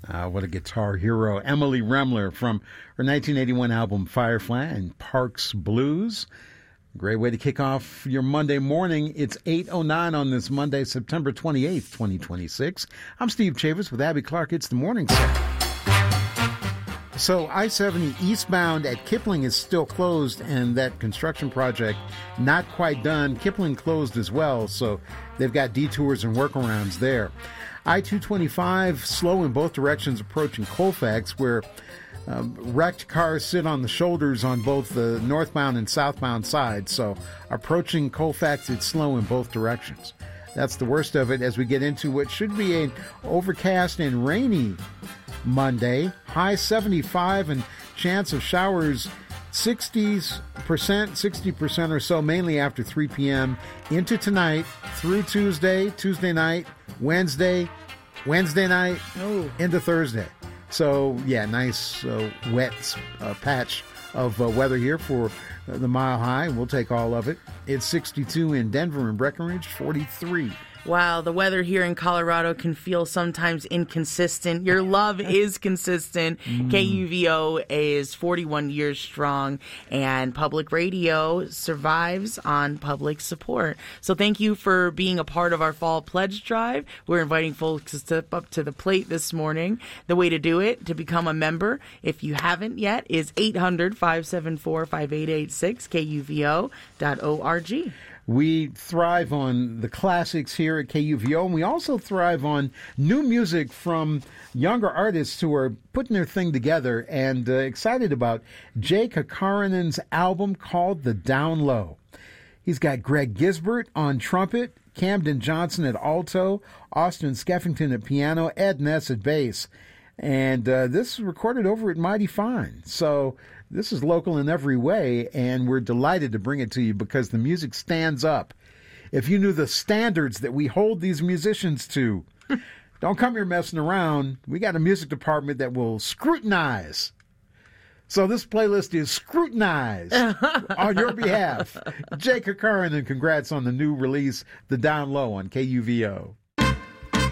What a guitar hero. Emily Remler from her 1981 album Firefly and Parks Blues. Great way to kick off your Monday morning. It's 8:09 on this Monday, September 28th, 2026. I'm Steve Chavis with Abby Clark. It's the morning set. So I-70 eastbound at Kipling is still closed, and that construction project not quite done. Kipling closed as well, so they've got detours and workarounds there. I-225 slow in both directions approaching Colfax, where wrecked cars sit on the shoulders on both the northbound and southbound sides. So approaching Colfax, it's slow in both directions. That's the worst of it as we get into what should be an overcast and rainy Monday. High 75 and chance of showers 60% or so, mainly after 3 p.m. into tonight through Tuesday night, Wednesday night, into Thursday. So, yeah, nice wet patch of weather here for the Mile High. We'll take all of it. It's 62 in Denver and Breckenridge, 43. Wow, the weather here in Colorado can feel sometimes inconsistent. Your love is consistent. KUVO is 41 years strong, and public radio survives on public support. So thank you for being a part of our fall pledge drive. We're inviting folks to step up to the plate this morning. The way to do it, to become a member, if you haven't yet, is 800-574-5886, KUVO.org. We thrive on the classics here at KUVO, and we also thrive on new music from younger artists who are putting their thing together, and excited about Jay Kakarinen's album called The Down Low. He's got Greg Gisbert on trumpet, Camden Johnson at alto, Austin Skeffington at piano, Ed Ness at bass. And this is recorded over at Mighty Fine. So this is local in every way, and we're delighted to bring it to you because the music stands up. If you knew the standards that we hold these musicians to, don't come here messing around. We got a music department that will scrutinize. So this playlist is scrutinized on your behalf. Jay Kakarin, and congrats on the new release, The Down Low on KUVO.